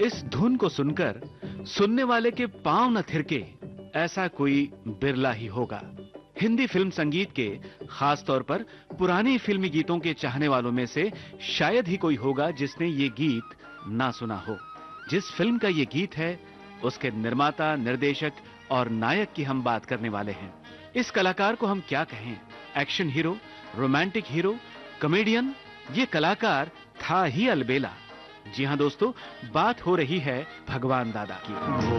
इस धुन को सुनकर सुनने वाले के पांव न थिरके, ऐसा कोई बिरला ही होगा। हिंदी फिल्म संगीत के, खास तौर पर पुराने फिल्मी गीतों के चाहने वालों में से शायद ही कोई होगा जिसने ये गीत ना सुना हो। जिस फिल्म का ये गीत है, उसके निर्माता, निर्देशक और नायक की हम बात करने वाले हैं। इस कलाकार को हम क्या कहें? Action hero, romantic hero, comedian, ये कलाकार था ही अलबेला। जी हां दोस्तों, बात हो रही है भगवान दादा की।